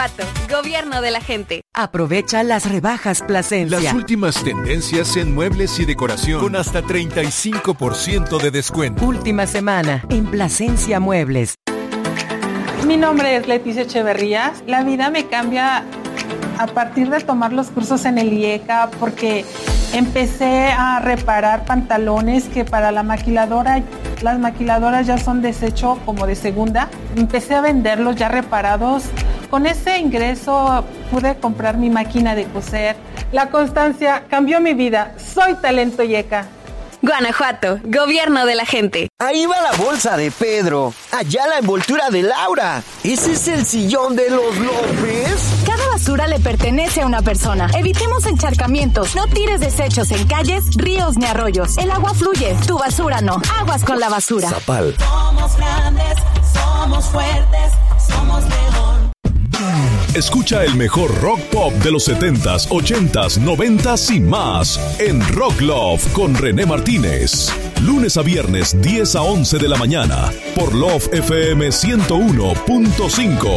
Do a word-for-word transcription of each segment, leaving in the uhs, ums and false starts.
Gobierno de la gente. Aprovecha las rebajas Plasencia. Las últimas tendencias en muebles y decoración con hasta treinta y cinco por ciento de descuento. Última semana en Plasencia Muebles. Mi nombre es Leticia Echeverría. La vida me cambia a partir de tomar los cursos en el IECA porque empecé a reparar pantalones que para la maquiladora, las maquiladoras ya son desecho como de segunda. Empecé a venderlos ya reparados. Con ese ingreso pude comprar mi máquina de coser. La constancia cambió mi vida. Soy Talento IECA. Guanajuato, gobierno de la gente. Ahí va la bolsa de Pedro. Allá la envoltura de Laura. ¿Ese es el sillón de los López? Cada basura le pertenece a una persona. Evitemos encharcamientos. No tires desechos en calles, ríos ni arroyos. El agua fluye, tu basura no. Aguas con la basura. Zapal. Somos grandes, somos fuertes, somos León. Escucha el mejor rock pop de los setentas, ochentas, noventas y más en Rock Love con René Martínez. Lunes a viernes, diez a once de la mañana por Love F M ciento uno punto cinco.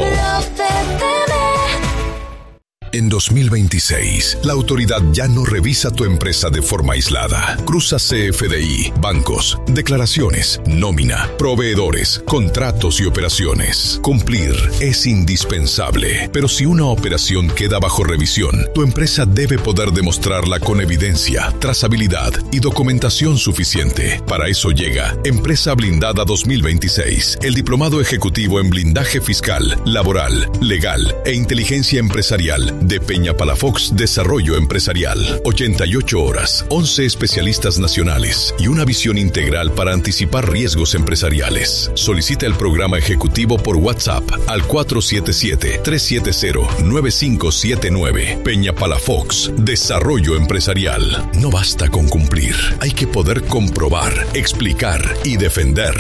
En dos mil veintiséis, la autoridad ya no revisa tu empresa de forma aislada. Cruza C F D I, bancos, declaraciones, nómina, proveedores, contratos y operaciones. Cumplir es indispensable, pero si una operación queda bajo revisión, tu empresa debe poder demostrarla con evidencia, trazabilidad y documentación suficiente. Para eso llega Empresa Blindada dos mil veintiséis, el diplomado ejecutivo en blindaje fiscal, laboral, legal e inteligencia empresarial de Peña Palafox Desarrollo Empresarial. ochenta y ocho horas, once especialistas nacionales y una visión integral para anticipar riesgos empresariales. Solicita el programa ejecutivo por WhatsApp al cuatro siete siete, tres siete cero, nueve cinco siete nueve. Peña Palafox Desarrollo Empresarial. No basta con cumplir, hay que poder comprobar, explicar y defender.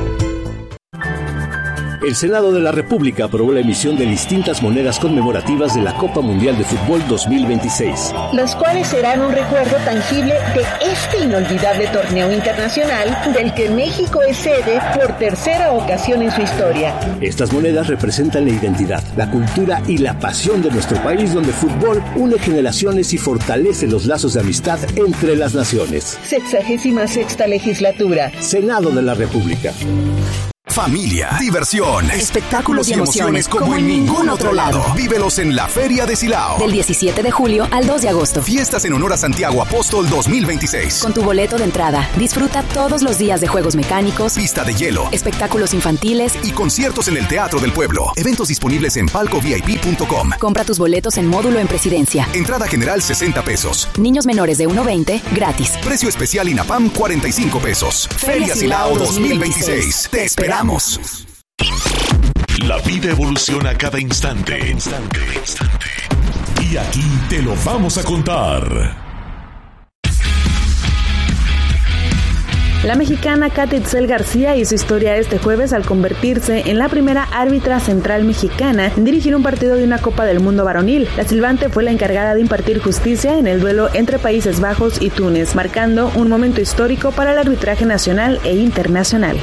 El Senado de la República aprobó la emisión de distintas monedas conmemorativas de la Copa Mundial de Fútbol dos mil veintiséis. Las cuales serán un recuerdo tangible de este inolvidable torneo internacional del que México es sede por tercera ocasión en su historia. Estas monedas representan la identidad, la cultura y la pasión de nuestro país, donde fútbol une generaciones y fortalece los lazos de amistad entre las naciones. Sexagésima sexta legislatura. Senado de la República. Familia, diversión, espectáculos y emociones como en ningún otro lado. Vívelos en la Feria de Silao. Del diecisiete de julio al dos de agosto. Fiestas en honor a Santiago Apóstol dos mil veintiséis. Con tu boleto de entrada, disfruta todos los días de juegos mecánicos, pista de hielo, espectáculos infantiles y conciertos en el Teatro del Pueblo. Eventos disponibles en palco v i p punto com. Compra tus boletos en módulo en Presidencia. Entrada general sesenta pesos. Niños menores de uno a veinte, gratis. Precio especial INAPAM cuarenta y cinco pesos. Feria Silao dos mil veintiséis. Te esperamos. La vida evoluciona cada instante, instante, instante. Y aquí te lo vamos a contar. La mexicana Katy Itzel García hizo historia este jueves al convertirse en la primera árbitra central mexicana en dirigir un partido de una Copa del Mundo varonil. La silbante fue la encargada de impartir justicia en el duelo entre Países Bajos y Túnez, marcando un momento histórico para el arbitraje nacional e internacional.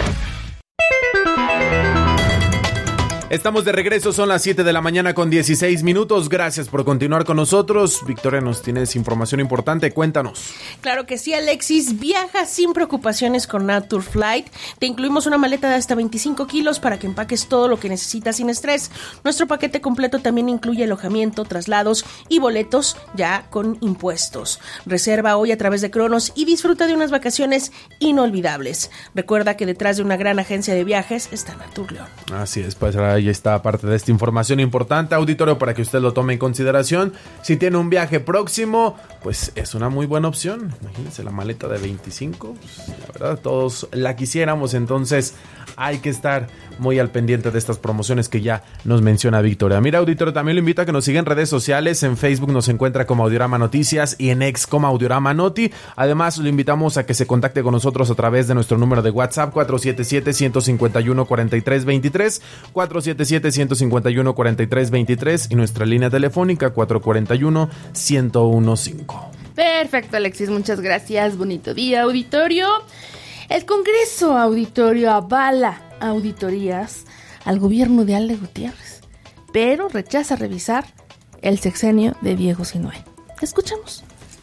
Estamos de regreso, son las siete de la mañana con dieciséis minutos. Gracias por continuar con nosotros. Victoria, nos tienes información importante, cuéntanos. Claro que sí, Alexis. Viaja sin preocupaciones con Naturflight. Te incluimos una maleta de hasta veinticinco kilos para que empaques todo lo que necesitas sin estrés. Nuestro paquete completo también incluye alojamiento, traslados y boletos ya con impuestos. Reserva hoy a través de Cronos y disfruta de unas vacaciones inolvidables. Recuerda que detrás de una gran agencia de viajes está Naturleón. Así es, pues ahí está parte de esta información importante, auditorio, para que usted lo tome en consideración. Si tiene un viaje próximo, pues es una muy buena opción. Imagínense la maleta de veinticinco, pues, la verdad todos la quisiéramos, entonces hay que estar muy al pendiente de estas promociones que ya nos menciona Victoria. Mira, auditorio, también lo invito a que nos siga en redes sociales. En Facebook nos encuentra como Audiorama Noticias y en X como Audiorama Noti. Además, lo invitamos a que se contacte con nosotros a través de nuestro número de WhatsApp cuatro siete siete, uno cinco uno, cuatro tres dos tres, cuatro siete siete, uno cinco uno, cuatro tres dos tres y nuestra línea telefónica cuatro cuatro uno, uno uno cinco. Perfecto, Alexis, muchas gracias. Bonito día, auditorio. El Congreso, auditorio, avala auditorías al gobierno de Ale Gutiérrez. pero rechaza revisar el sexenio de Diego Sinue. Escuchamos.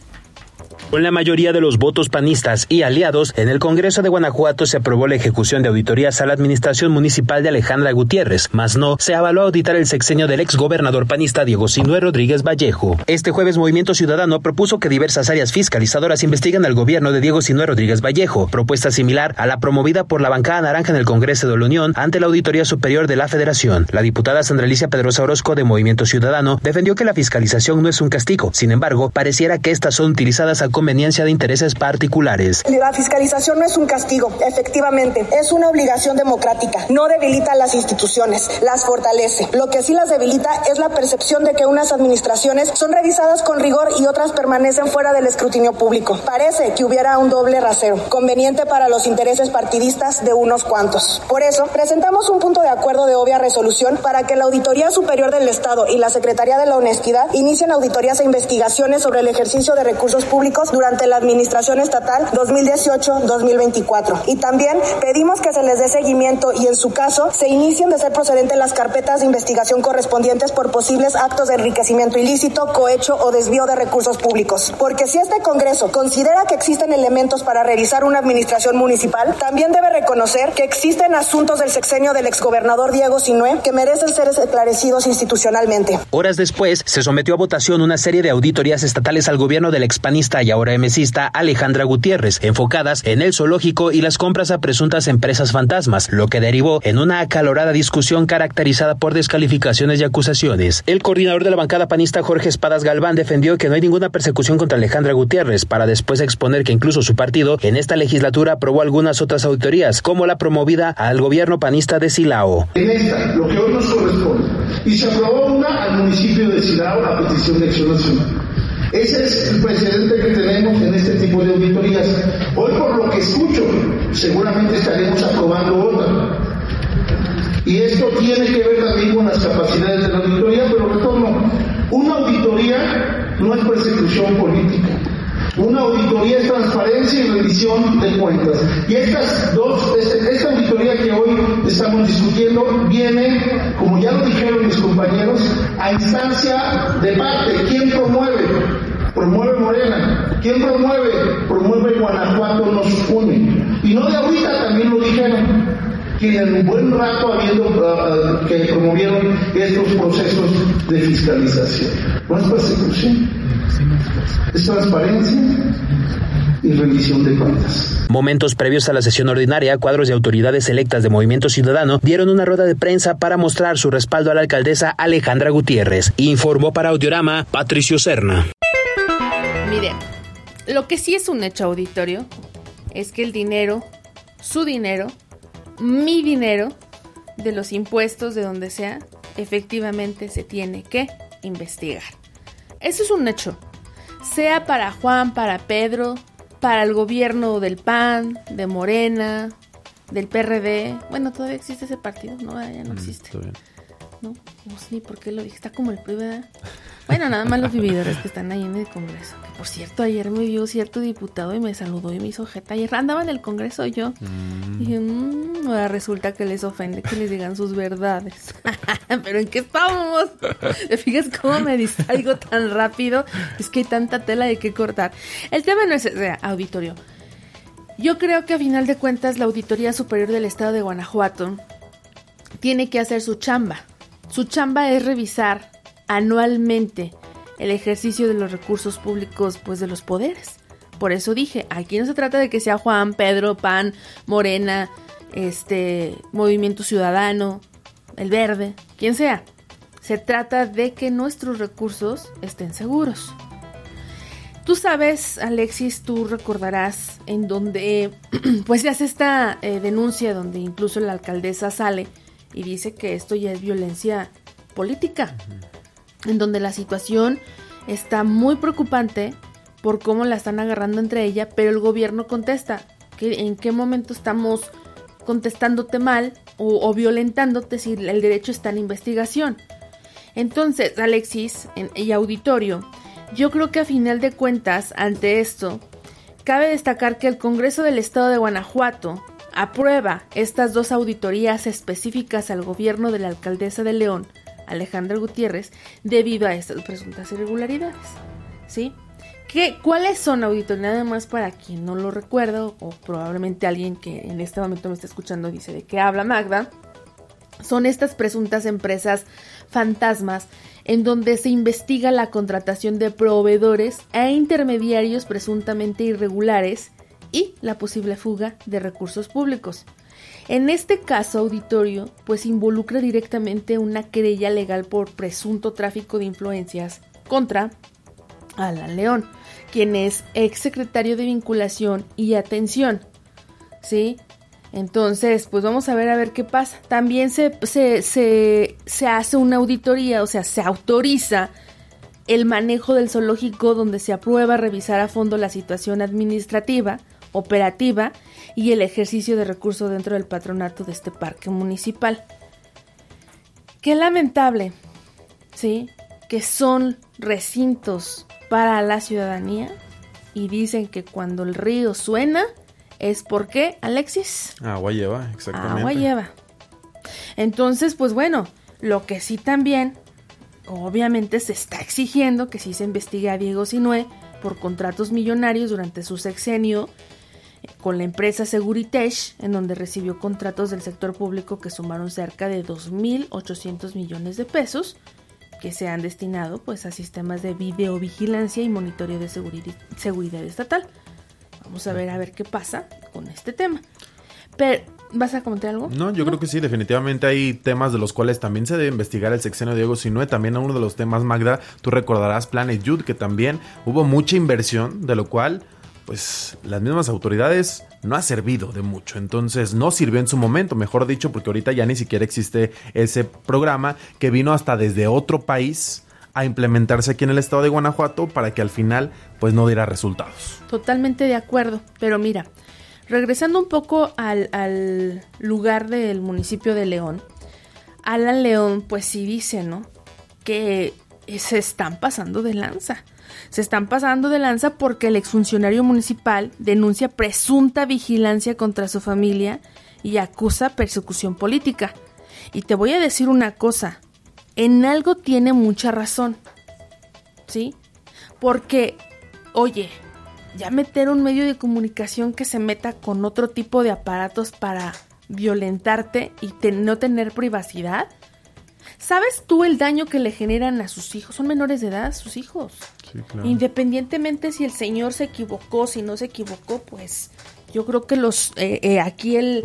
Con la mayoría de los votos panistas y aliados, en el Congreso de Guanajuato se aprobó la ejecución de auditorías a la administración municipal de Alejandra Gutiérrez, mas no se avaló auditar el sexenio del exgobernador panista Diego Sinue Rodríguez Vallejo. Este jueves, Movimiento Ciudadano propuso que diversas áreas fiscalizadoras investiguen al gobierno de Diego Sinue Rodríguez Vallejo, propuesta similar a la promovida por la bancada naranja en el Congreso de la Unión ante la Auditoría Superior de la Federación. La diputada Sandra Alicia Pedrosa Orozco de Movimiento Ciudadano defendió que la fiscalización no es un castigo, sin embargo, pareciera que estas son utilizadas a conveniencia de intereses particulares. La fiscalización no es un castigo, efectivamente, es una obligación democrática. No debilita las instituciones, las fortalece. Lo que sí las debilita es la percepción de que unas administraciones son revisadas con rigor y otras permanecen fuera del escrutinio público. Parece que hubiera un doble rasero, conveniente para los intereses partidistas de unos cuantos. Por eso, presentamos un punto de acuerdo de obvia resolución para que la Auditoría Superior del Estado y la Secretaría de la Honestidad inicien auditorías e investigaciones sobre el ejercicio de recursos públicos durante la administración estatal dos mil dieciocho dos mil veinticuatro. Y también pedimos que se les dé seguimiento y, en su caso, se inicien de ser procedentes las carpetas de investigación correspondientes por posibles actos de enriquecimiento ilícito, cohecho o desvío de recursos públicos. Porque si este Congreso considera que existen elementos para revisar una administración municipal, también debe reconocer que existen asuntos del sexenio del exgobernador Diego Sinue que merecen ser esclarecidos institucionalmente. Horas después, se sometió a votación una serie de auditorías estatales al gobierno del expanista y ahora M C Alejandra Gutiérrez, enfocadas en el zoológico y las compras a presuntas empresas fantasmas, lo que derivó en una acalorada discusión caracterizada por descalificaciones y acusaciones. El coordinador de la bancada panista, Jorge Espadas Galván, defendió que no hay ninguna persecución contra Alejandra Gutiérrez, para después exponer que incluso su partido en esta legislatura aprobó algunas otras auditorías, como la promovida al gobierno panista de Silao. En esta, lo que hoy nos corresponde, y se aprobó una al municipio de Silao a petición de Acción Nacional. Ese es el precedente que tenemos en este tipo de auditorías. Hoy, por lo que escucho, seguramente estaremos aprobando otra. Y esto tiene que ver también con las capacidades de la auditoría, pero retorno, una auditoría no es persecución política. Una auditoría es transparencia y rendición de cuentas. Y estas dos, esta auditoría que hoy estamos discutiendo viene, como ya lo dijeron mis compañeros, a instancia de parte. ¿Quién promueve? Promueve Morena. ¿Quién promueve? Promueve Guanajuato nos une. Y no de ahorita, también lo dijeron, que en un buen rato habiendo uh, que promovieron estos procesos de fiscalización. No es persecución. Es transparencia y rendición de cuentas. Momentos previos a la sesión ordinaria, cuadros de autoridades electas de Movimiento Ciudadano dieron una rueda de prensa para mostrar su respaldo a la alcaldesa Alejandra Gutiérrez. Informó para Audiorama Patricio Serna. Miren, lo que sí es un hecho, auditorio, es que el dinero, su dinero, mi dinero, de los impuestos, de donde sea, efectivamente se tiene que investigar. Eso es un hecho. Sea para Juan, para Pedro, para el gobierno del P A N, de Morena, del P R D. Bueno, todavía existe ese partido, ¿no? Ya no existe. Mm, no, no sé ni por qué lo dije. Está como el P R I, ¿verdad? Bueno, nada más los vividores que están ahí en el Congreso. Que, por cierto, ayer me vio cierto diputado y me saludó y me hizo jeta. Ayer andaba en el Congreso yo. Mm. Dije, mmm, ahora resulta que les ofende que les digan sus verdades. ¿Pero en qué estábamos? ¿Te fijas cómo me distraigo tan rápido? Es que hay tanta tela de qué cortar. El tema no es ese, auditorio. Yo creo que a final de cuentas la Auditoría Superior del Estado de Guanajuato tiene que hacer su chamba. Su chamba es revisar anualmente el ejercicio de los recursos públicos, pues de los poderes. Por eso dije, aquí no se trata de que sea Juan, Pedro, P A N, Morena, este, Movimiento Ciudadano, el Verde, quien sea. Se trata de que nuestros recursos estén seguros. Tú sabes, Alexis, tú recordarás en donde pues se hace esta eh, denuncia donde incluso la alcaldesa sale y dice que esto ya es violencia política, uh-huh. en donde la situación está muy preocupante por cómo la están agarrando entre ella, pero el gobierno contesta que en qué momento estamos contestándote mal o, o violentándote si el derecho está en investigación. Entonces, Alexis en, y auditorio, yo creo que a final de cuentas, ante esto, cabe destacar que el Congreso del Estado de Guanajuato aprueba estas dos auditorías específicas al gobierno de la alcaldesa de León Alejandra Gutiérrez, debido a estas presuntas irregularidades, ¿sí? ¿Qué, ¿Cuáles son, auditor? Nada más para quien no lo recuerda, o probablemente alguien que en este momento me está escuchando dice de qué habla Magda. Son estas presuntas empresas fantasmas en donde se investiga la contratación de proveedores e intermediarios presuntamente irregulares y la posible fuga de recursos públicos. En este caso, auditorio, pues involucra directamente una querella legal por presunto tráfico de influencias contra Alan León, quien es exsecretario de Vinculación y Atención, ¿sí? Entonces, pues vamos a ver a ver qué pasa. También se, se, se, se hace una auditoría, o sea, se autoriza el manejo del zoológico, donde se aprueba revisar a fondo la situación administrativa, operativa y el ejercicio de recursos dentro del patronato de este parque municipal. Qué lamentable, ¿sí? Que son recintos para la ciudadanía y dicen que cuando el río suena es porque, Alexis, agua lleva, exactamente. Agua lleva. Entonces, pues bueno, lo que sí también, obviamente se está exigiendo que sí se investigue a Diego Sinué por contratos millonarios durante su sexenio con la empresa Seguritech, en donde recibió contratos del sector público que sumaron cerca de dos mil ochocientos millones de pesos, que se han destinado pues a sistemas de videovigilancia y monitoreo de seguridad, seguridad estatal. Vamos a ver a ver qué pasa con este tema. Pero, ¿vas a comentar algo? No, yo ¿No? creo que sí, definitivamente hay temas de los cuales también se debe investigar el sexenio de Diego Sinué. También uno de los temas, Magda, tú recordarás Planet Youth, que también hubo mucha inversión, de lo cual pues las mismas autoridades no ha servido de mucho. Entonces no sirvió en su momento, mejor dicho, porque ahorita ya ni siquiera existe ese programa que vino hasta desde otro país a implementarse aquí en el estado de Guanajuato para que al final pues no diera resultados. Totalmente de acuerdo, pero mira, regresando un poco al, al lugar del municipio de León, Alan León pues sí dice, ¿no?, que se están pasando de lanza. Se están pasando de lanza porque el exfuncionario municipal denuncia presunta vigilancia contra su familia y acusa persecución política. Y te voy a decir una cosa, en algo tiene mucha razón, ¿sí? Porque, oye, ya meter un medio de comunicación que se meta con otro tipo de aparatos para violentarte y te, no tener privacidad, ¿sabes tú el daño que le generan a sus hijos? Son menores de edad, sus hijos. Sí, claro. Independientemente si el señor se equivocó, si no se equivocó, pues yo creo que los eh, eh, aquí el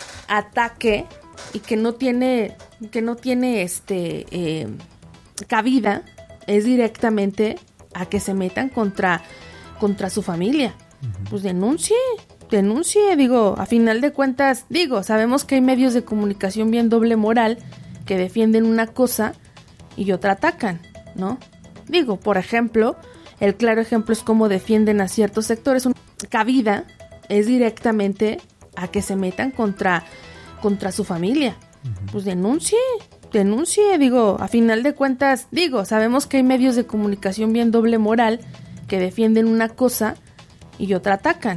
ataque y que no tiene que no tiene este eh, cabida es directamente a que se metan contra contra su familia. Uh-huh. Pues denuncie, denuncie, digo, a final de cuentas, digo, sabemos que hay medios de comunicación bien doble moral que defienden una cosa y otra atacan, ¿no? Digo, por ejemplo, el claro ejemplo es cómo defienden a ciertos sectores. Una cabida es directamente a que se metan contra, contra su familia. Uh-huh. Pues denuncie, denuncie, digo, a final de cuentas, digo, sabemos que hay medios de comunicación bien doble moral que defienden una cosa y otra atacan,